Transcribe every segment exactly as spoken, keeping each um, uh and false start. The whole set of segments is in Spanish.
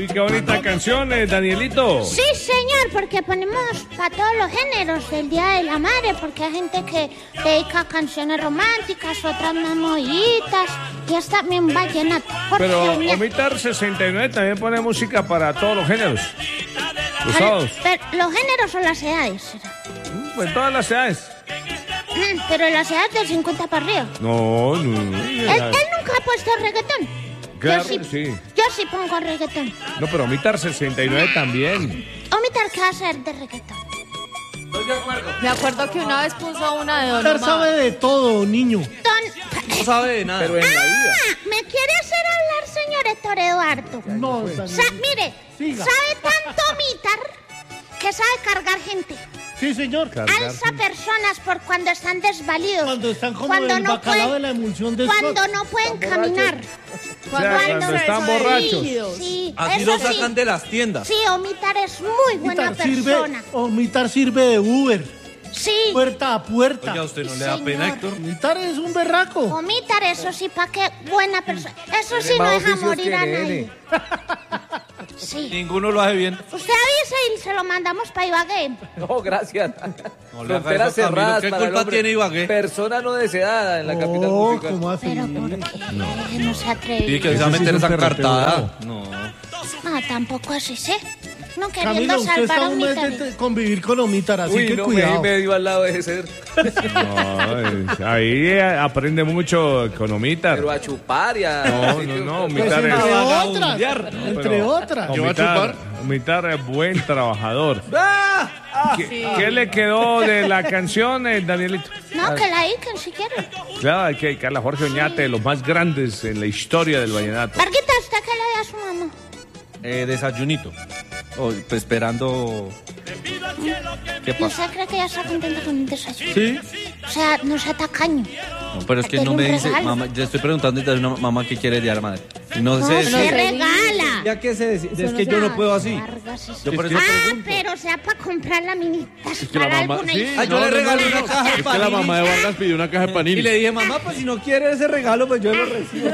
Uy, qué bonita canción, eh, Danielito. Sí, señor, porque ponemos para todos los géneros del Día de la Madre, porque hay gente que dedica canciones románticas, otras más moviditas, y es también vallenato. Pero Jorge, Omitar sesenta y nueve también pone música para todos los géneros. Los sábados. pero, ¿los géneros o las edades? Pues todas las edades. Mm, Pero las edades del cincuenta para arriba. No, no. Él, él nunca ha puesto reggaetón. Claro yo sí, que sí. Yo sí pongo reggaetón. No, pero Omitar sesenta y nueve también. Omitar, ¿qué va a hacer de reggaetón? Me acuerdo que una vez puso una de Don Usted Omar. sabe de todo, niño. Don... No sabe de nada. Pero en la vida. Ah, ¿me quiere hacer hablar, señor Héctor Eduardo? No, Sa mire, Siga. sabe tanto Omitar que sabe cargar gente. Sí, señor. Alza personas por cuando están desvalidos. Cuando están como Cuando el no bacalao pueden- de la emulsión de Cuando Scott. no pueden caminar. O sea, cuando están borrachos. Sí, Así eso lo sacan sí. de las tiendas. Sí, Omitar es muy buena Omitar sirve, persona. Omitar sirve de Uber, Sí. puerta a puerta. Oye, ¿a usted no Sí, le da pena, señor. Héctor? Omitar es un berraco. Omitar, eso sí, ¿para qué? Buena persona. Eso sí no más deja oficios morir que a nene. nadie. Sí. Ninguno lo hace bien. Usted avisa y se lo mandamos para Ibagué. No, gracias. No le haga Fronteras eso a Camilo. cerradas ¿Qué para el culpa hombre. tiene Ibagué? Persona no deseada en la capital Oh, musical. ¿cómo así? Pero ¿por qué? No, se atreve. Sí, que se va a Eso sí meter es esa un perroteo cartada. No. No, tampoco así, ¿sí? No Camilo, queriendo usted salvar está a un mes Omitar. de te- convivir con Omitar, así Uy, que no, cuidado. me medio al lado de ser. No, es- ahí eh, aprende mucho con Omitar. Pero a chupar y a... No, no, no, Pues Omitar entre es... otras, entre pero- otras. Omitar, Omitar es buen trabajador. ¡Ah! ¿Qué, qué le quedó de la canción, eh, Danielito? No, que la dediquen si quieren. Claro, hay que dedicarle a Jorge Oñate, de los más grandes en la historia del vallenato. Marquita, ¿usted qué le da a su mamá? Eh, desayunito. Oh, pues esperando. ¿Qué ¿Y pasa? usted cree que ella está contenta con el desayuno? Sí. O sea, no sea tacaño. No, pero es que Dele no me un dice, regalo. mamá, yo estoy preguntando y una mamá qué quiere el día de la madre. Y no, No, sé se si- regala. Ya que se decide, es no que se yo no hace. puedo así. Vargas, eso. Yo por eso Ah, pregunto. pero sea para comprar la minita. que la para mamá- alguna sí, hija. Ah, yo le regalé una caja de Es que la panini. mamá de Vargas pidió una caja de panini. Y le dije, mamá, pues si no quiere ese regalo, pues yo lo recibo.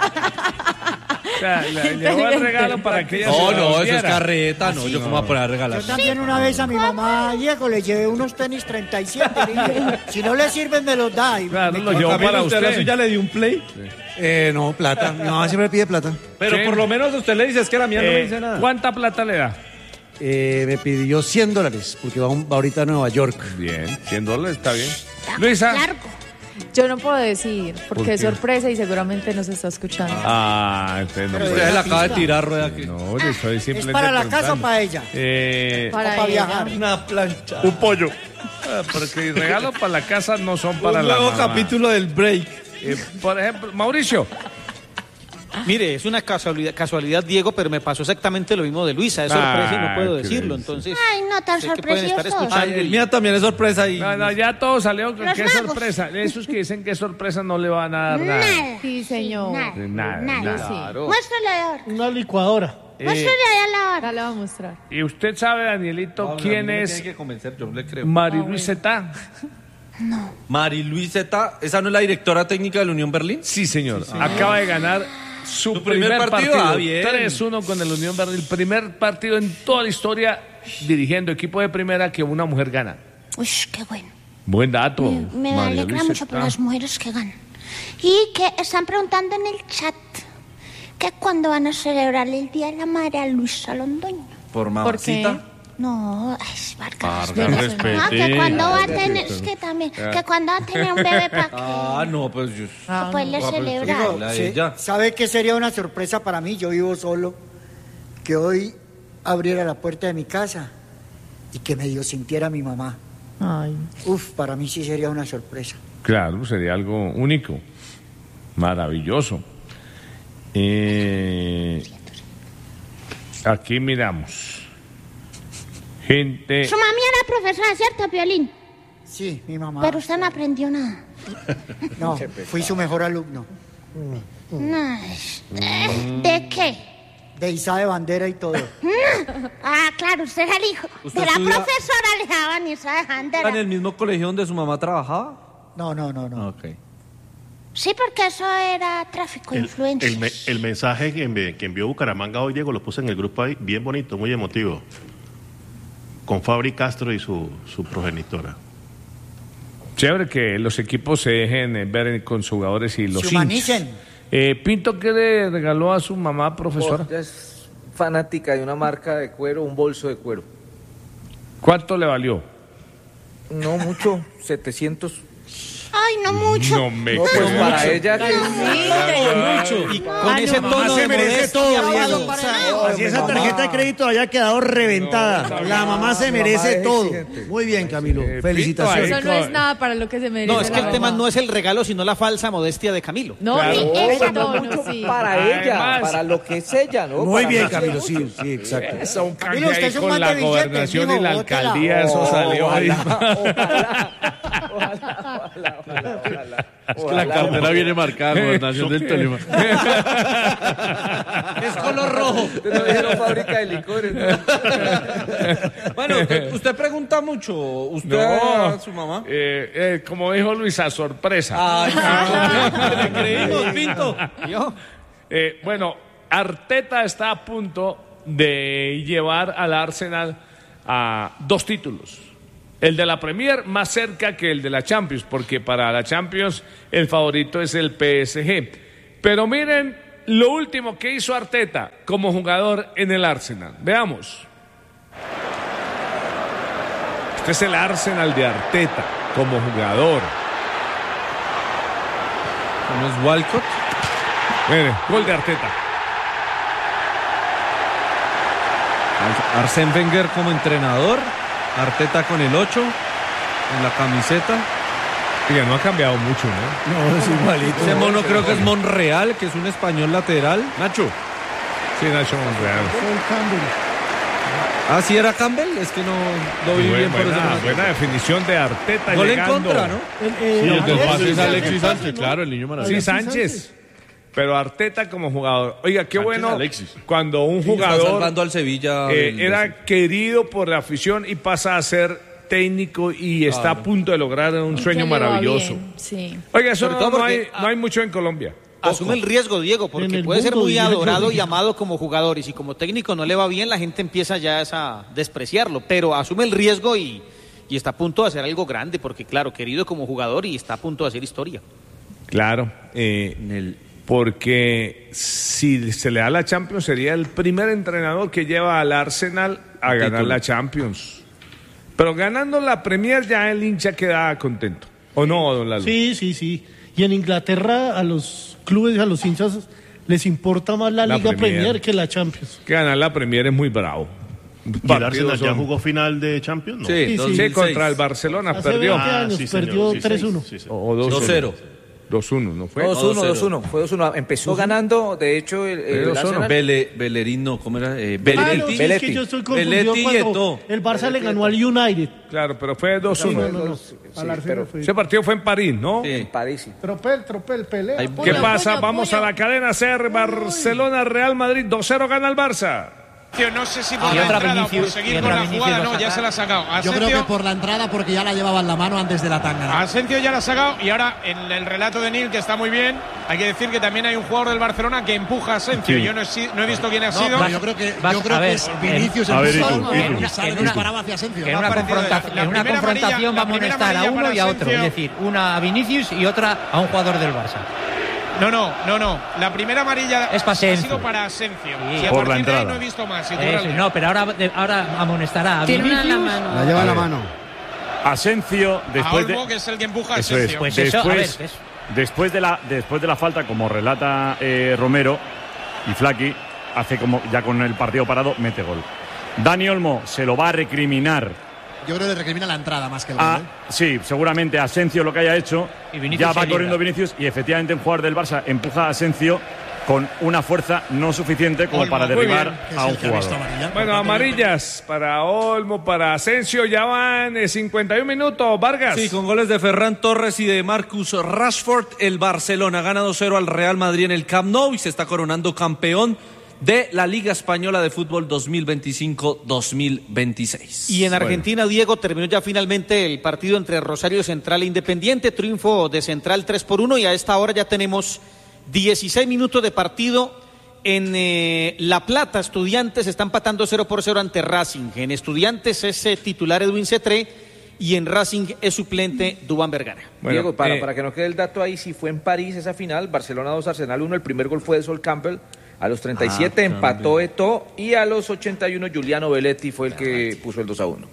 O sea, le llevó el regalo para que ella No, se lo no, eso es diera. carreta, no, yo cómo voy a poner a regalar. Yo también una vez a mi mamá, Diego, le llevé unos tenis treinta y siete. le dije, si no le sirven, me los da. Y Claro, me- lo llevó para usted. a la suya le dio un play? Eh, no, plata. Mi mamá siempre pide plata. Pero Sí. por lo menos usted le dice, es que la mía no me Eh, dice nada. ¿Cuánta plata le da? Eh, me pidió cien dólares porque va, un- va ahorita a Nueva York. Bien, cien dólares, está bien. Está Luisa. Largo. Yo no puedo decir, porque ¿Por es qué? sorpresa y seguramente nos está escuchando. Ah, entonces no Usted puede. la acaba de tirar rueda aquí. No, yo estoy ¿Es simplemente para la casa o preguntando. para ella? Eh, Para para ella. viajar. Una plancha. un pollo. Ah, porque regalos para la casa no son para Un la nuevo mamá. capítulo del break. Eh, por ejemplo, Mauricio. Mire, es una casualidad, casualidad, Diego, pero me pasó exactamente lo mismo de Luisa. Es sorpresa y no Ah, puedo qué decirlo. bien. Entonces, Ay, no tan sé que pueden estar sorpresivos todos. escuchando. Ay, el mío también es sorpresa y... No, no, ya todo salió con Los qué magos. sorpresa. Esos que dicen que es sorpresa no le van a dar nada. Nada. Sí, señor. Nada. Nada, Nada. nada. Claro. Muéstrale ahora. Una licuadora. Eh, Muéstrale ahí a la hora. Ya le voy a mostrar. ¿Y usted sabe, Danielito, quién es Tiene que convencer, yo le creo. Mari Luiseta? Mari Luiseta, ¿esa no es la directora técnica de la Unión Berlín? Sí, señor. Acaba de ganar su, Su primer, primer partido. partido. Ah, bien. tres uno con el Unión Berlín. El primer partido en toda la historia dirigiendo equipo de primera que una mujer gana. Uy, qué bueno. Buen dato. Me María alegra Luiseta. mucho por las mujeres que ganan. Y que están preguntando en el chat que cuándo van a celebrar el Día de la Madre a Luisa Londoño. Por ¿Por qué? mamacita. No, ay, Vargas. Vargas, No, respete. que cuando va a tener, es que también, que cuando va a tener un bebé para que Ah, no, pues yo... Ah, pues le no, pero celebrar. digo, la de Sí, ella. ¿sabe qué sería una sorpresa para mí? Yo vivo solo. Que hoy abriera la puerta de mi casa y que medio sintiera a mi mamá. Ay. Uf, para mí sí sería una sorpresa. Claro, sería algo único. Maravilloso. Eh, aquí miramos. Gente. Su mami era profesora, ¿cierto, Piolín? Sí, mi mamá. Pero usted no aprendió nada. No, fui su mejor alumno. No, es- eh, ¿de qué? De Isa de bandera y todo. Ah, claro, usted era el hijo ¿Usted de la estudia- profesora, le daban esa de ¿Está bandera. en el mismo colegio donde su mamá trabajaba? No, no, no, no. Ok. Sí, porque eso era tráfico de El, influencias. el, me- el mensaje que, envi- que envió Bucaramanga hoy, Diego, lo puse en el grupo ahí, bien bonito, muy emotivo, con Fabri Castro y su, su progenitora. Chévere que los equipos se dejen eh, ver con sus jugadores y los Se hinchas. humanicen. Eh, Pinto, ¿qué le regaló a su mamá, profesora? Oh, ella es fanática de una marca de cuero, un bolso de cuero. ¿Cuánto le valió? No mucho, setecientos. Ay, no mucho. No me No, pues creo. para ella que... mucho. Y con Ah, ese no, tono mamá de se merece modestia, todo, Diego. Diego. No, Así esa mamá. tarjeta de crédito haya quedado reventada. No, la mamá se mamá merece es todo. exigente. Muy bien, Camilo. Eh, Felicitaciones. Eso no es nada para lo que se merece. No, es que la el tema mamá. no es el regalo, sino la falsa modestia de Camilo. No, Claro. ni No, ese pero tono, mucho sí. para Además- ella, para lo que es ella, ¿no? Muy Para bien, mí Camilo, sí. sí, sí, exacto. Eso, un canje Camilo, usted ahí es un con man la de billetes, gobernación mijo, y la bótela. alcaldía, eso salió ahí. Ojalá, ojalá, ojalá, ojalá, ojalá, ojalá. Es que la cartera viene marcada, gobernación del Tolima. Es color rojo. Ustedes no dijeron fábrica de licores, ¿no? Bueno, usted pregunta mucho. ¿Usted No, a su mamá? eh, eh, como dijo Luisa, sorpresa. Ay, le creímos, Pinto. Eh, bueno, Arteta está a punto de llevar al Arsenal a dos títulos. El de la Premier más cerca que el de la Champions, porque para la Champions el favorito es el P S G. Pero miren lo último que hizo Arteta como jugador en el Arsenal. Veamos. Este es el Arsenal de Arteta como jugador. ¿No es Walcott? Mire, gol de Arteta. Arsène Wenger como entrenador, Arteta con el ocho en la camiseta. Oiga, no ha cambiado mucho, ¿no? No, es igualito. Ese mono creo que es Monreal, que es un español lateral. Nacho. Sí, Nacho Monreal. Ah, sí era Campbell, es que no lo vi Buena, bien por ese buena, lado. buena definición de Arteta. Gol en llegando. contra, ¿no? El, Sí, el del pase Alexis es Alexis Sánchez, Sánchez, ¿no? claro, el niño Sí, maravilloso. Sánchez. Pero Arteta como jugador. Oiga, qué Sánchez bueno Alexis. cuando un Está jugador salvando al Sevilla. eh, del- era querido por la afición y pasa a ser técnico y está a punto de lograr un sueño Que le va maravilloso. bien, sí. Oiga, eso Sobre no, todo no porque, hay, no hay mucho en Colombia. Asume el riesgo, Diego, En porque el puede ser mundo, muy diría yo, adorado y diría. amado como jugador. Y si como técnico no le va bien, la gente empieza ya es a despreciarlo. Pero asume el riesgo y, y está a punto de hacer algo grande, porque claro, querido como jugador y está a punto de hacer historia. Claro, eh, porque si se le da la Champions sería el primer entrenador que lleva al Arsenal a ganar Título. la Champions. Pero ganando la Premier ya el hincha queda contento. ¿O no, don Lalo? Sí, sí, sí. Y en Inglaterra a los clubes, a los hinchas, les importa más la, La Liga Premier. Premier. que la Champions. Que ganar la Premier es muy bravo. ¿Y el Partidos Arsenal ya son- jugó final de Champions? No. Sí, Sí, dos sí. Sí, mil contra seis. el Barcelona Hace perdió. veinte años sí, señor, perdió sí, tres sí, uno. sí, sí. O dos dos cero. dos uno, ¿no fue? dos uno, dos cero. dos uno. Fue dos uno. Empezó ganando, de hecho, el, el Pero son Arsenal. Bele, Bellerín, no, ¿cómo era? Eh, Ah, no, Belletti. sí, es Belletti. que yo estoy confundido Belletti y cuando Eto'o. el Barça le ganó al United. Claro, pero fue dos Sí, uno. no, no, no. Sí, Al Arsenal pero- fue. Ese partido fue en París, ¿no? Sí. En París, sí. Tropel, tropel, pelea. Hay- ¿Qué Puño, pasa? puño, Vamos puño. a la cadena ser Barcelona, Real Madrid, dos cero gana el Barça. No sé si por Y la otra entrada o por Vinicius, seguir y con otra la Vinicius jugada, va a no, ya sacar. se la ha sacado. Yo creo Asensio- que por la entrada, porque ya la llevaba en la mano antes de la tanga. Asensio ya la ha sacado y ahora en el relato de Nil, que está muy bien, hay que decir que también hay un jugador del Barcelona que empuja a Asensio. Sí. Yo no he, si- no he visto quién ha No, sido. pero yo creo que, vas- yo creo a que ver, es en- Vinicius a ver, empujó Itu, a uno, Itu. y sale, En no una- disparaba hacia Asensio. Que en ¿no? una, Ha parecido confronta- la- la en una primera confrontación amarilla- va a la primera amonestar a amarilla uno y a para otro. Es Asensio. decir, una a Vinicius y otra a un jugador del Barça. No, no, no, no. La primera amarilla Es para ha sido Asensio. para Asensio. Sí. Y a Por la partir de ahí entrada. no he visto más. Eso, Iturralde. no, pero ahora, de- ahora amonestará a Tiene una en la Vinicius. mano. La lleva en la mano. Asensio, A después de, Olmo, que es el que empuja a eso es, Asensio. Pues eso, a ver, después, eso. después de la después de la falta, como relata eh, Romero y Flaky, hace como ya con el partido parado, mete gol. Dani Olmo se lo va a recriminar. Yo creo que le recrimina la entrada más que el A, gol. ¿eh? sí, seguramente a Asensio lo que haya hecho. Y Vinicius Ya se va libra. corriendo Vinicius y efectivamente un jugador del Barça empuja a Asensio con una fuerza no suficiente como Olmo, para muy derribar bien. Que es a un el que ha visto jugador. amarilla. Bueno, amarillas para Olmo, para Asensio, ya van eh, cincuenta y un minutos. Vargas. Sí, con goles de Ferran Torres y de Marcus Rashford, el Barcelona gana dos cero al Real Madrid en el Camp Nou y se está coronando campeón de la Liga Española de Fútbol dos mil veinticinco dos mil veintiséis. Y en Argentina, bueno. Diego, terminó ya finalmente el partido entre Rosario Central e Independiente, triunfo de Central tres por uno, y a esta hora ya tenemos dieciséis minutos de partido. En eh, La Plata, Estudiantes está empatando cero por cero ante Racing. En Estudiantes es eh, titular Edwin Cetré y en Racing es suplente Duván Vergara. Bueno, Diego, para, eh, para que no quede el dato ahí, si fue en París esa final, Barcelona dos, Arsenal uno, el primer gol fue de Sol Campbell. A los treinta y siete ah, empató bien. Eto'o y a los ochenta y uno Giuliano Belletti fue el que puso el dos a uno.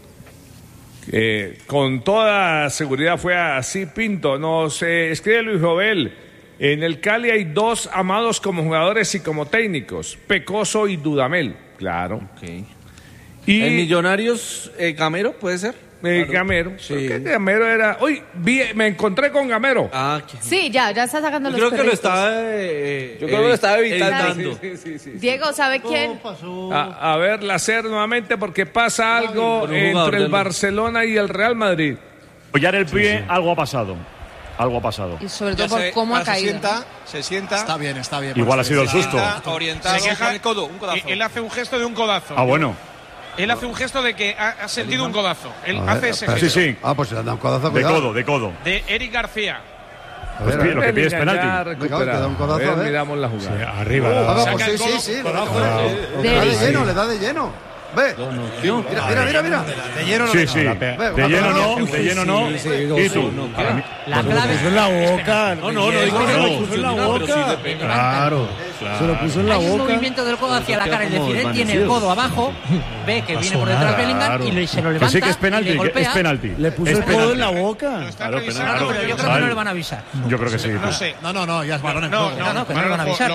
Eh, con toda seguridad fue así, Pinto. Nos eh, escribe Luis Robel. En el Cali hay dos amados como jugadores y como técnicos, Pecoso y Dudamel. Claro. Okay. Y ¿en Millonarios eh, Gamero puede ser? Eh, claro. Gamero. Sí. Gamero era... Uy, vi, me encontré con Gamero. Ah, ¿qué? Sí, ya, ya está sacando Yo los creo perritos. que lo estaba... Eh, Yo creo que lo estaba evitando. evitando. Sí, sí, sí, sí. Diego, ¿sabe quién? A, a ver, la C E R nuevamente porque pasa algo entre el Barcelona y el Real Madrid. Hollar el pie, sí, sí. algo ha pasado. Algo ha pasado. Y sobre todo por cómo ha caído. Se sienta, se sienta. Está bien, está bien. Igual ha sido el susto. Orientado con el codo, un codazo. Él hace un gesto de un codazo. Ah, bueno. Él hace un gesto de que ha, ha sentido un codazo. Él hace ver, ese gesto. Sí, sí. Ah, pues se le han dado un codazo. De codo, de codo. De Eric García. Pues pide, lo que pide es penalti. Venga, un codazo, a ver, miramos la jugada. Sí, arriba. Uh, la... ah, pues sí, sí, sí. Le da de lleno, le da de lleno. Ve, mira, mira, mira, mira. De lleno no. Sí, sí. De lleno no, de lleno no. ¿Y tú? La clave es en la boca. No, no, no, digo que lo puso en la boca. Claro, se lo puso en la boca. Hay un movimiento del codo hacia la cara, es decir, él tiene el codo abajo, ve que viene por detrás Bellingham y se lo levanta. Que sí que es penalti, es penalti. Le puso el codo en la boca. Claro, pero yo creo que no le van a avisar. Yo creo que sí. No sé. No, no, no, ya es balón en juego. No, no, que no le van a avisar.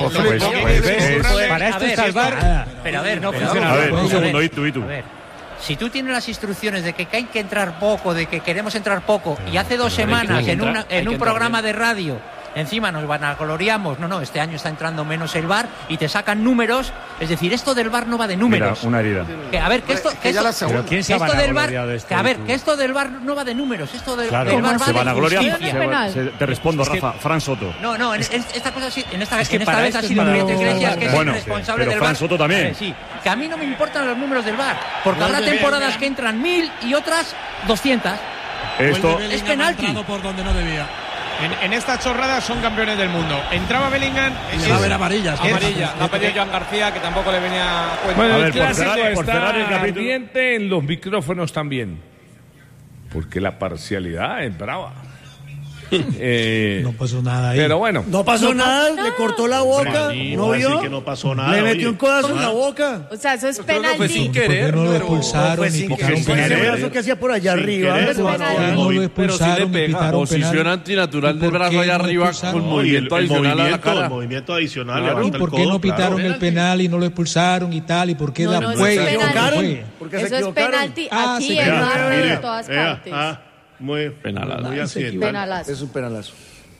Para esto es salvar. Pero a ver, no funciona. A ver, un segundo, y tú, y tú. A ver. Si tú tienes las instrucciones de que hay que entrar poco, de que queremos entrar poco, y hace dos semanas en, una, en un programa de radio encima nos vanagloriamos, no, no, este año está entrando menos el V A R y te sacan números, es decir, esto del V A R no va de números. Mira, una herida. Que, a ver, que esto, que esto, ¿Pero quién se que esto del V A R, de esto, que a ver, que esto del V A R no va de números, esto del, claro, del V A R va se de vanagloria, justicia. se, se, te respondo, Rafa, Fran Soto. No, no, en, en esta cosa sí, en esta, es que en esta vez ha sido Prieto Iglesias, que es bueno, el responsable pero del Fran V A R. Soto también. Eh, sí, que a mí no me importan los números del V A R, porque habrá temporadas que entran mil y otras doscientas. Esto es penalti. Por donde no debía. En, en esta chorrada son campeones del mundo. Entraba Bellingham. Y le va a ver amarillas. Amarilla. La ha pedido Joan García, que tampoco le venía a cuenta. Bueno, a el ver, clásico por cerrar, está por cerrar el capítulo. ardiente en los micrófonos también. Porque la parcialidad es brava. Eh, no pasó nada ahí. Pero bueno. No pasó no, nada, no. Le cortó la boca. Sí, ¿No vio? Que no pasó nada, le metió oye. un codazo ¿Ah? en la boca. O sea, eso es Yo penalti. creo que fue sin querer. No lo pero... expulsaron no, ni pitaron penal. El brazo que hacía por allá sin arriba. Querer, no, no lo expulsaron ni pitaron posición penal. antinatural del brazo allá arriba con movimiento el, el adicional movimiento, a la cara. El movimiento adicional. Claro. ¿Y por qué no pitaron el penal y no lo expulsaron y tal? ¿Y por qué No, la no, fue? eso es penalti. fue? Porque se Eso es equivocaron. penalti Ah, aquí, se en equivocaron. Marvel, Mire, en todas ea, partes. ah, muy penalado. Muy accidental. Penalazo. Es un penalazo.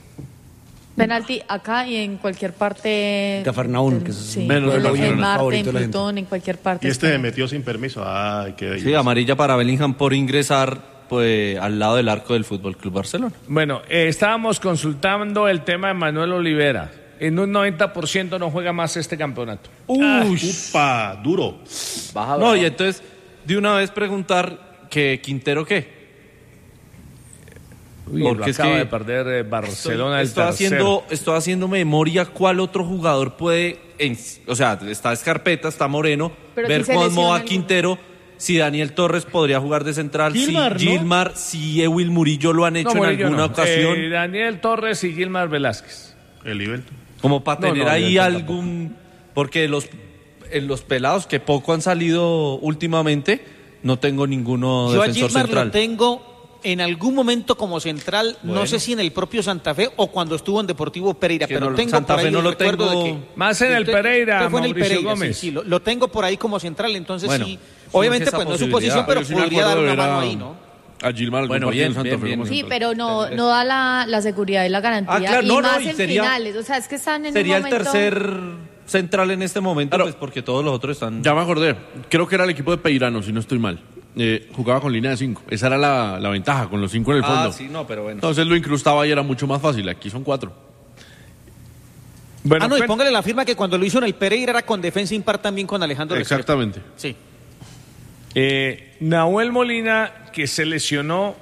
Penalti acá y en cualquier parte. Cafarnaún, que es sí, menos en, el en Marte, favorito en de la gente. Plutón, en cualquier parte. Y este se metió sin permiso. Ay, qué belleza. Sí, amarilla para Bellingham por ingresar pues al lado del arco del Fútbol Club Barcelona. Bueno, eh, estábamos consultando el tema de Manuel Olivera. En un noventa por ciento no juega más este campeonato. Uy, upa, duro. Baja, no, y entonces, de una vez preguntar que Quintero qué. Uy, porque es acaba que de perder eh, Barcelona estoy, estoy haciendo estoy haciendo memoria cuál otro jugador puede en, o sea, está Escarpeta, está Moreno, pero ver si cómo a Quintero, si Daniel Torres podría jugar de central, Gilmar, si ¿no? Gilmar, si Ewil Murillo lo han hecho no, en Murillo alguna no. ocasión. Eh, Daniel Torres y Gilmar Velázquez. El nivel. Como para tener no, no, ahí algún tampoco. Porque los en los pelados que poco han salido últimamente, no tengo ninguno Yo defensor a Gilmar central. Lo tengo en algún momento como central, bueno. No sé si en el propio Santa Fe o cuando estuvo en Deportivo Pereira, que pero no, tengo Santa por ahí Fe no el lo recuerdo tengo de que más en el Pereira, fue en el Mauricio Pereira, Gómez. sí, sí, lo, lo tengo por ahí como central, entonces bueno, sí, obviamente pues no es su posición, pero, pero podría dar una mano a, ahí, ¿no? A Gilmar, bueno, bien, Santa bien, Fe bien. Sí, pero no, no da la, la seguridad y la garantía, ah, claro, y no, más no, y en sería, finales, o sea, es que están en sería un momento... el tercer central en este momento, claro, pues porque todos los otros están... Ya me acordé, creo que era el equipo de Peirano, si no estoy mal. Eh, jugaba con línea de cinco. Esa era la, la ventaja, con los cinco en el fondo. Ah, sí, no, pero bueno. Entonces lo incrustaba y era mucho más fácil. Aquí son cuatro. Bueno, ah, no, y cuen- póngale la firma que cuando lo hizo en el Pereira era con defensa impar también con Alejandro Restrepo. Exactamente. Sí. Eh, Nahuel Molina, que se lesionó,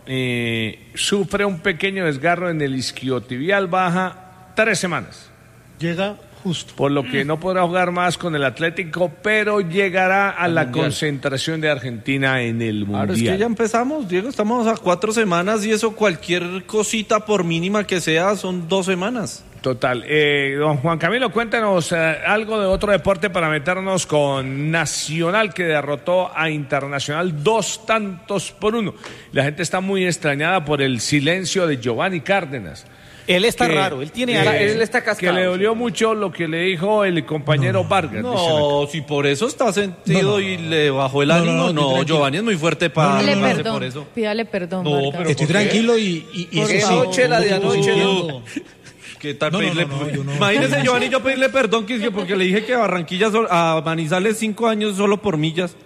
eh, sufre un pequeño desgarro en el isquiotibial, baja tres semanas. Llega justo. Por lo que no podrá jugar más con el Atlético, pero llegará a la Mundial. concentración de Argentina en el Mundial. Claro, es que ya empezamos, Diego, estamos a cuatro semanas y eso cualquier cosita por mínima que sea son dos semanas. Total. Eh, don Juan Camilo, cuéntanos eh, algo de otro deporte para meternos con Nacional, que derrotó a Internacional dos tantos por uno. La gente está muy extrañada por el silencio de Giovanni Cárdenas. Él está Que- raro, él tiene que- algo. él está cascado. Que le dolió mucho lo que le dijo el compañero Vargas. dicen acá. No, si por eso está sentido No, no, y le bajó el No, no, ánimo, no, no, estoy tranquilo. Giovanni es muy fuerte para Pídale enojarse perdón. por eso. Pídale perdón, No, Vargas. pero Estoy ¿por qué? tranquilo y, y, y Porque eso sí. anoche, la de no, anoche, no, ¿Qué tal No, no, pedirle? no, no, yo no- Imagínese, Giovanni, yo pedirle perdón que, que porque le dije que a Barranquilla, sol- a Manizales cinco años solo por millas.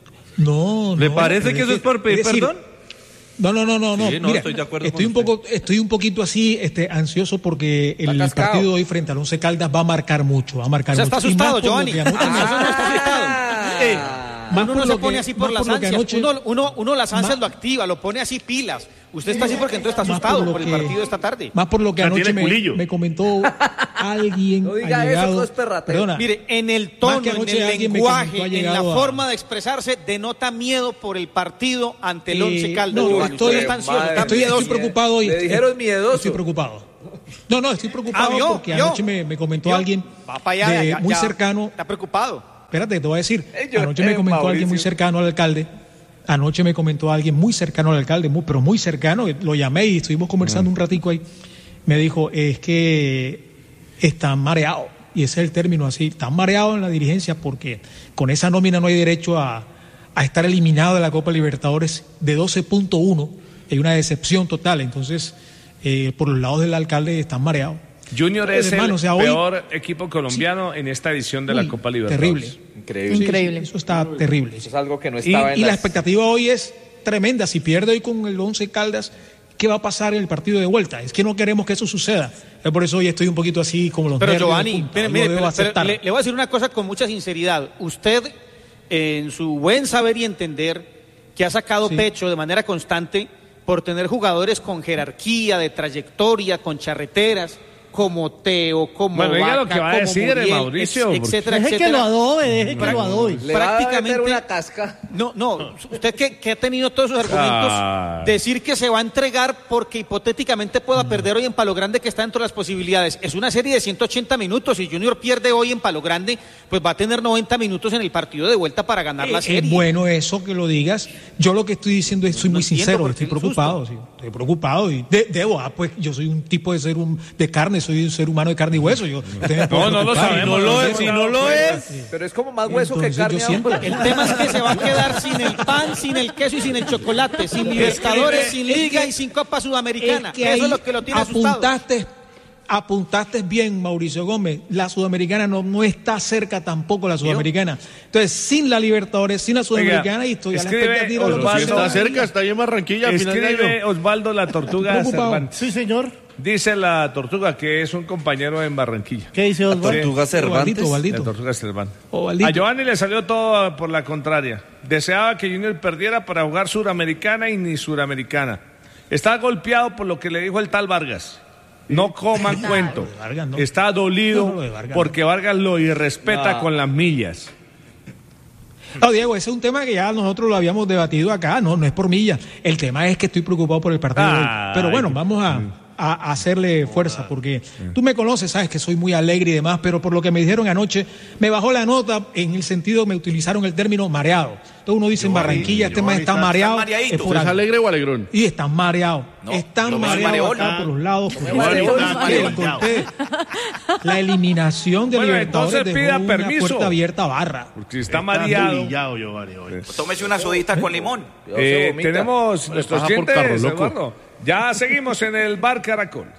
No, ¿Le no, parece pero que eso es por pedir es decir, perdón? No, no, no, no, no. Sí, no, Mira, estoy de acuerdo estoy con un poco, estoy un poquito así, este, ansioso porque el Está cascado. partido de hoy frente al Once Caldas va a marcar mucho, va a marcar O sea, mucho. está Y más asustado, por lo Giovanni. que anoche- Ah, está asustado. Eh, más Uno por no lo se pone que- así por más las por lo que ansias. anoche- Uno, uno, uno las ansias Ma- lo activa, lo pone así pilas. Usted está así porque entonces está Más por asustado lo por el que- partido de esta tarde. Más por lo que O sea, anoche tiene me, culillo. me comentó alguien No diga eso, allegado. eso es perrateo. Perdona, Mire, en el Más tono, que en anoche el alguien me lenguaje, comentó, ha en la llegado a- forma de expresarse, denota miedo por el partido ante el Eh, Once Caldas. no, Giovanni. estoy- Usted está ansioso, madre está estoy, miedoso. estoy preocupado hoy. Le dijeron miedoso. Estoy preocupado. No, no, estoy preocupado Ah, ¿vio? porque ¿vio? anoche me, me comentó ¿Vio? alguien Va para allá, de- ya- muy ya cercano. Está preocupado. Espérate, te voy a decir. Eh, yo- Anoche me eh, comentó alguien muy Mauricio. cercano al alcalde. Anoche me comentó alguien muy cercano al alcalde, muy, pero muy cercano. Lo llamé y estuvimos conversando un ratico ahí. Me dijo, es que están mareados. Y ese es el término así. Están mareados en la dirigencia porque con esa nómina no hay derecho a, a estar eliminado de la Copa Libertadores de doce punto uno. Hay una decepción total. Entonces, eh, por los lados del alcalde están mareados. Junior es Hermano, el o sea, hoy- peor equipo colombiano en esta edición de la Uy, Copa Libertadores. terrible. Increíble. Sí, Increíble. sí, eso está terrible. Eso es algo que no Y, estaba en y la las- expectativa hoy es tremenda. Si pierde hoy con el Once Caldas, ¿qué va a pasar en el partido de vuelta? Es que no queremos que eso suceda. Es por eso hoy estoy un poquito así como los Pero nervios de Giovanni, punta. mire, Lo mire, debo pero- pero aceptar. le, le voy a decir una cosa con mucha sinceridad. Usted, en su buen saber y entender, que ha sacado Sí. pecho de manera constante por tener jugadores con jerarquía, de trayectoria, con charreteras, como Teo, como Bueno, diga lo Vaca, que va a como decir, Muriel, Mauricio, ex- porque- etcétera, Deje que etcétera. lo adobe, deje que Prac- lo adobe. Le va a meter prácticamente- una casca. No, no, usted que, que ha tenido todos esos argumentos, Ay. decir que se va a entregar porque hipotéticamente pueda perder hoy en Palo Grande, que está dentro de las posibilidades. Es una serie de ciento ochenta minutos. Si Junior pierde hoy en Palo Grande, pues va a tener noventa minutos en el partido de vuelta para ganar la Eh, serie. Es bueno eso que lo digas. Yo lo que estoy diciendo es, soy No muy entiendo sincero, por qué estoy el susto. preocupado, sí, estoy preocupado y de- debo, ah, pues yo soy un tipo de ser un, de carne, soy un ser humano de carne y hueso. Yo, usted me puede No, no lo preocupar. sabemos. no lo es, no si lo no lo es. Pero es como más hueso que Entonces, carne. yo siento hombre. El tema es que se va a quedar sin el pan, sin el queso y sin el chocolate, sin Libertadores, sin Liga y sin Copa Sudamericana. Es que Eso ahí es lo que lo tiene asustado. apuntaste, apuntaste bien, Mauricio Gómez. La Sudamericana no, no está cerca tampoco, la Sudamericana. Entonces, sin la Libertadores, sin la Sudamericana, y estoy a la escribe expectativa de lo que Osvaldo- Si suceda. está cerca, está ahí en Barranquilla. al final de Escribe año. Osvaldo la Tortuga Preocupado. Cervantes. Sí, señor. Dice la Tortuga que es un compañero en Barranquilla. ¿Qué dice Osvaldo? Tortuga Cervantes. Ovaldito, Ovaldito. La Tortuga Cervantes. Ovaldito. A Giovanni le salió todo por la contraria. Deseaba que Junior perdiera para jugar Suramericana y ni Suramericana. Está golpeado por lo que le dijo el tal Vargas. No coman cuento. Vargas no. Está dolido No, lo de Vargas porque Vargas lo irrespeta No. con las millas. No, Diego, ese es un tema que ya nosotros lo habíamos debatido acá, no, no es por milla. El tema es que estoy preocupado por el partido de hoy. Ay. Pero bueno, vamos a, a- a hacerle fuerza, porque tú me conoces, sabes que soy muy alegre y demás, pero por lo que me dijeron anoche, me bajó la nota en el sentido, me utilizaron el término mareado. Entonces uno dice en Barranquilla, este más está mareado. es por ¿Es algo. alegre o alegrón? Y están mareados. están mareados acá por los lados. Por mareó, los lados. Les conté. La eliminación de Bueno, Libertadores entonces dejó pida una permiso. puerta abierta a Barra. Porque está mareado. humillado, Giovanni, hoy. Tómese una sodita con limón. Eh, tenemos Le nuestros pasa por clientes, carro loco. Eduardo. Ya seguimos en el Bar Caracol.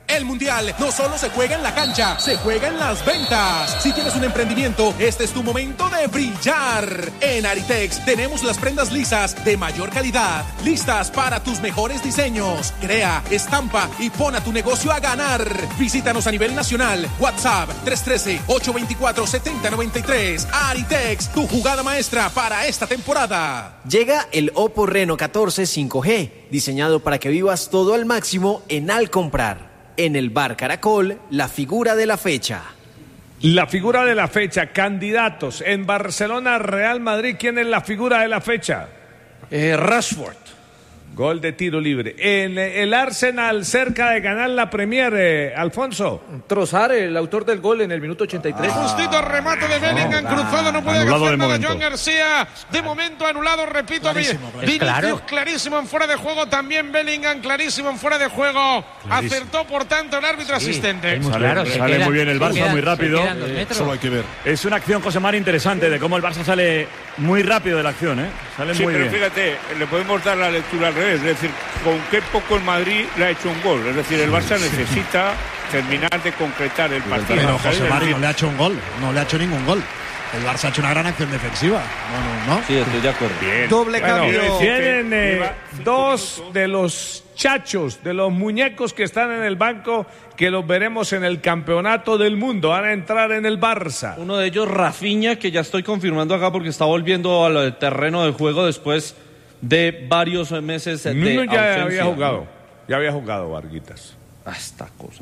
El Mundial no solo se juega en la cancha, se juega en las ventas. Si tienes un emprendimiento, este es tu momento de brillar. En Aritex tenemos las prendas lisas de mayor calidad, listas para tus mejores diseños. Crea, estampa y pon a tu negocio a ganar. Visítanos a nivel nacional. WhatsApp tres uno tres, ocho dos cuatro, siete cero nueve tres. Aritex, tu jugada maestra para esta temporada. Llega el Oppo Reno catorce cinco G, diseñado para que vivas todo al máximo en Al Comprar. En el Bar Caracol, la figura de la fecha. La figura de la fecha, candidatos. En Barcelona, Real Madrid, ¿quién es la figura de la fecha? Eh, Rashford. Gol de tiro libre. En el Arsenal, cerca de ganar la Premier, eh, Alfonso. Trossard, el autor del gol en el minuto ochenta y tres. Ah. Justito remate de Bellingham, no, cruzado, no puede anulado hacer de nada. momento. John García, de momento anulado, repito. Clarísimo, Vinicius, claro. clarísimo en fuera de juego, también Bellingham, clarísimo en fuera de juego. Clarísimo. Acertó, por tanto, el árbitro sí, asistente. Sale, claro, sale quedan, muy bien el Barça, quedan, muy rápido. Eh, solo hay que ver. Es una acción, José Mari, interesante de cómo el Barça sale muy rápido de la acción, ¿eh? Sale Sí, muy pero bien. fíjate, le podemos dar la lectura al revés, es decir, con qué poco el Madrid le ha hecho un gol, es decir, el Barça necesita terminar de concretar el partido. Pero José Mari no le ha hecho un gol, no le ha hecho ningún gol. El Barça ha hecho una gran acción defensiva. No, no, no. Sí, estoy de acuerdo. Bien. Doble Bueno, cambio. tienen eh, dos de los chachos, de los muñecos que están en el banco, que los veremos en el campeonato del mundo. Van a entrar en el Barça. Uno de ellos, Rafinha, que ya estoy confirmando acá porque está volviendo al terreno de juego después de varios meses de Nuno ya ausencia. había jugado. Ya había jugado, Varguitas. Ah, esta cosa.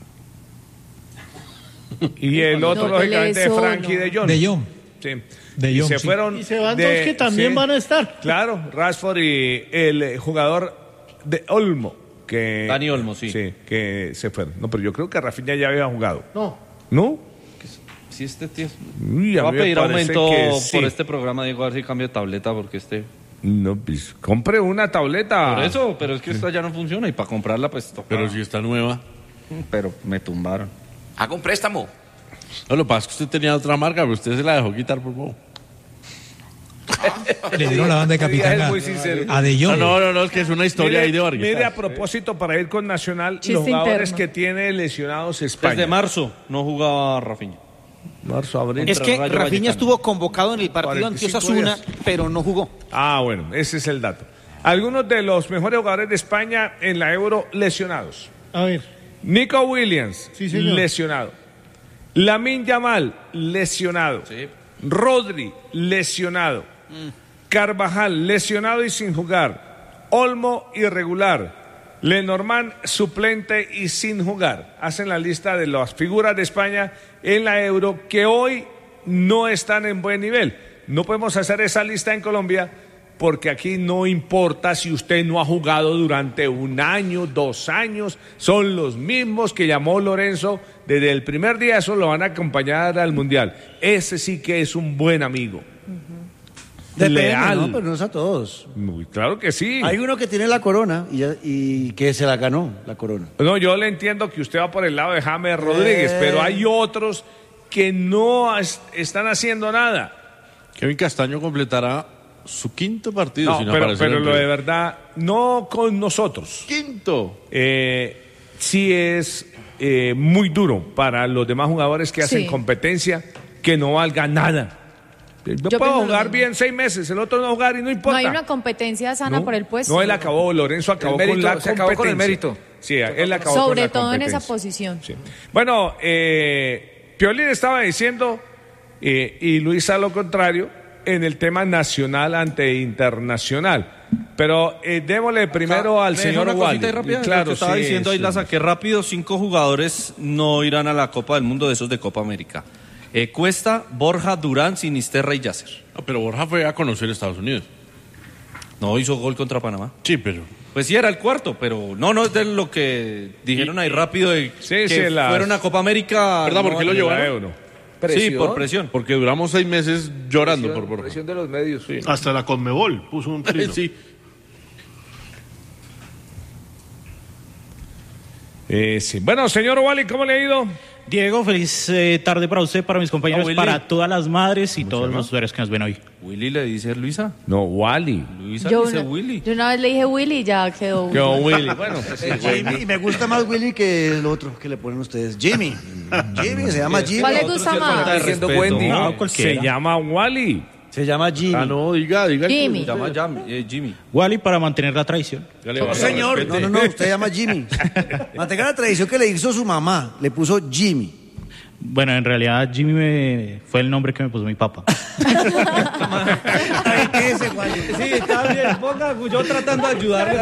Y el otro, No, lógicamente, él es es Frankie solo. de Jong. De Jong. Sí. De y Jong, se sí. fueron. Y se van de- dos que también sí, van a estar. Claro, Rashford y el eh, jugador de Olmo. Que, Dani Olmo, sí. Sí, que se fueron. No, pero yo creo que Rafinha ya había jugado. No. ¿No? Si este tío... Uy, a Va a mí me pedir parece aumento que sí. por este programa, Diego, a ver si cambio de tableta porque este... No, pues, compre una tableta. Por eso, pero es que esta ya no funciona y para comprarla pues toca. Pero si está nueva. Pero me tumbaron. Haga un préstamo. No, lo que pasa es que usted tenía otra marca, pero usted se la dejó quitar por favor. Le dieron la banda de capitán a, muy sincero. a De Jong. No, no, no, no, es que es una historia Mire, ahí de Vargas. mire, a propósito, para ir con Nacional, Chiste los jugadores interno. que tiene lesionados España. Desde marzo no jugaba Rafinha. Marzo, abril. Es que Rayo Rafinha Vallecano. estuvo convocado en el partido ante cuarenta y cinco Osasuna, días. pero no jugó. Ah, bueno, ese es el dato. Algunos de los mejores jugadores de España en la Euro lesionados. A ver. Nico Williams, Sí, señor. lesionado. Lamine Yamal, lesionado. Rodri, lesionado. Carvajal, lesionado y sin jugar. Olmo, irregular. Lenormand, suplente y sin jugar. Hacen la lista de las figuras de España en la Euro que hoy no están en buen nivel. No podemos hacer esa lista en Colombia porque aquí no importa si usted no ha jugado durante un año, dos años, son los mismos que llamó Lorenzo desde el primer día, eso lo van a acompañar al Mundial. Ese sí que es un buen amigo. Depende, Leal. ¿no? Pero no es a todos. Muy claro que sí. Hay uno que tiene la corona y, ya- y que se la ganó, la corona. No, yo le entiendo que usted va por el lado de James Rodríguez, Eh. pero hay otros que no es- están haciendo nada. Kevin Castaño completará su quinto partido No, sin pero, aparecer pero en lo de red. verdad, no con nosotros. Quinto. Eh, sí es eh, muy duro para los demás jugadores que hacen Sí. competencia que no valga nada. Yo, Yo puedo pienso lo jugar mismo. bien seis meses, el otro no jugar y no importa. No hay una competencia sana No, por el puesto. No, él acabó, Lorenzo acabó El mérito, con la se competencia. acabó con el mérito. Sí, él acabó con Sobre la todo en esa competencia. posición. Sí. Bueno, eh, Piolín estaba diciendo, eh, y Luis a lo contrario, en el tema nacional ante internacional. Pero eh, démosle primero al ¿Me deja señor una cosita Wally. ahí rápida? Claro, Lo que estaba sí, diciendo ahí sí. la saqué rápido. Cinco jugadores no irán a la Copa del Mundo de esos de Copa América. Eh, Cuesta, Borja, Durán, Sinisterra y Yasser. No, pero Borja fue a conocer Estados Unidos. No hizo gol contra Panamá. Sí, pero... Pues sí, era el cuarto, pero no, no es de lo que dijeron ahí rápido de Sí, que sí, las- fueron a Copa América. ¿Verdad? ¿Por qué lo en llevaron? la Euro. Sí, Presión. por presión. Porque duramos seis meses llorando Presión, por Borja. presión de los medios. Sí. Hasta la Conmebol puso un trino. Sí. Eh, sí. Bueno, señor Wally, ¿cómo le ha ido? Diego, feliz eh, tarde para usted, para mis compañeros, Ah, Willy. para todas las madres y ¿Cómo se todos llama? los usuarios que nos ven hoy. ¿Willy le dice Luisa? No, Wally. Luisa Yo dice una, Willy. yo una vez le dije Willy y ya quedó Willy. Quedó Willy. Bueno, pues sí, Jimmy, y me gusta más Willy que el otro que le ponen ustedes. Jimmy. Jimmy, se llama Jimmy. ¿Cuál le gusta más? Diciendo Wendy. No, No, se cualquiera. llama Wally. Se llama Jimmy. Ah, no, diga, diga. Jimmy. Se llama Jam- eh, Jimmy. Wally, para mantener la tradición. No, señor. No, no, no, usted se llama Jimmy. Mantenga la tradición que le hizo su mamá. Le puso Jimmy. Bueno, en realidad Jimmy me- fue el nombre que me puso mi papá. Ay, ¿qué es ese, Juan? Sí, está bien. Ponga, yo tratando de ayudarle.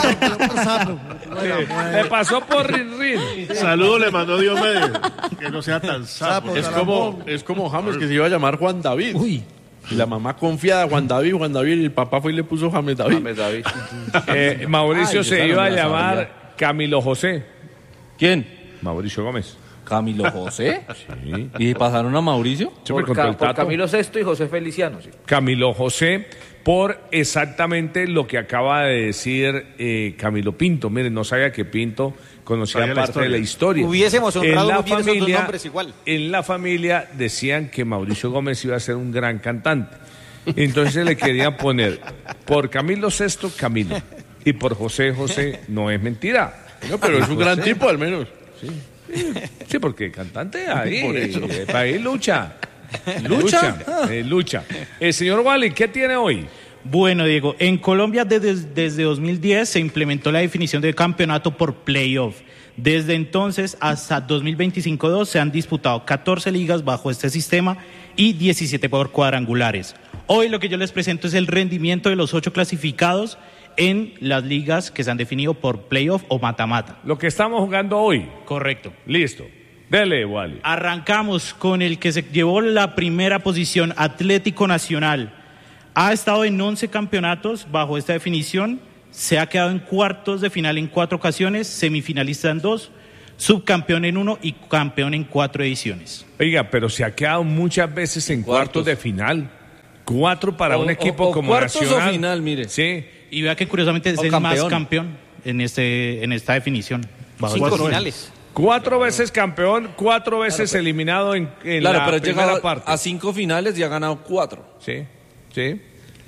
Le pasó por Rin Rin. Saludos le mandó Diomedes. Que no sea tan sapo. Es como, es como James, que se iba a llamar Juan David. Uy. Y la mamá confiada, Juan David, Juan David, y el papá fue y le puso James David. James David. Eh, Mauricio Ay, se esa no iba a me la llamar sabía. Camilo José. ¿Quién? Mauricio Gómez. Camilo José. Sí. ¿Y pasaron a Mauricio? Se me Por, contó Ca- el por Tato. Camilo Sesto y José Feliciano. Sí. Camilo José, por exactamente lo que acaba de decir eh, Camilo Pinto. Miren, no sabía que Pinto conocía Sabía la parte de la historia. Hubiésemos honrado En la muy bien esos dos familia- nombres igual. En la familia decían que Mauricio Gómez iba a ser un gran cantante. Entonces le querían poner por Camilo Sesto, Camilo. Y por José José, no es mentira. No, pero es un gran José. tipo al menos. Sí, porque cantante ahí, Por eso. eh, ahí lucha. Lucha, eh, lucha. El señor Wally, ¿qué tiene hoy? Bueno, Diego, en Colombia desde, desde dos mil diez se implementó la definición de campeonato por playoff. Desde entonces hasta dos mil veinticinco dos se han disputado catorce ligas bajo este sistema y diecisiete por cuadrangulares. Hoy lo que yo les presento es el rendimiento de los ocho clasificados en las ligas que se han definido por playoff o mata-mata. Lo que estamos jugando hoy. Correcto. Listo. Dele, Wally. Arrancamos con el que se llevó la primera posición, Atlético Nacional. Ha estado en once campeonatos bajo esta definición, se ha quedado en cuartos de final en cuatro ocasiones, semifinalista en dos, subcampeón en uno y campeón en cuatro ediciones. Oiga, pero se ha quedado muchas veces en cuartos, de final. Cuatro para O- un equipo o- o como cuartos Nacional. o final, mire. Sí. Y vea que curiosamente es O el más campeón. campeón en, este, en esta definición. bajo Cinco esta- finales. Cuatro veces campeón, cuatro veces eliminado en, en Claro, la pero ha primera llegado parte. a cinco finales y ha ganado cuatro. Sí, sí.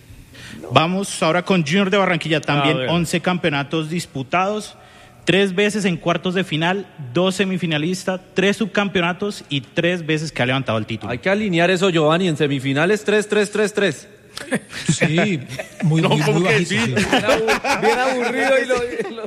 Vamos ahora con Junior de Barranquilla, también A ver. once campeonatos disputados, tres veces en cuartos de final, dos semifinalistas, tres subcampeonatos y tres veces que ha levantado el título. Hay que alinear eso, Giovanni, en semifinales tres tres tres tres. Sí, muy, muy, muy bajito. Sí. Bien aburrido y lo, y lo-